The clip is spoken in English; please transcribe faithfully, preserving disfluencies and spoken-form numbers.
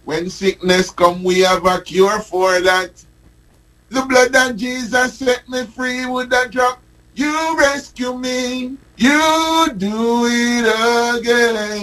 When sickness come, we have a cure for that. The blood of Jesus set me free with a drop. You rescue me. You do it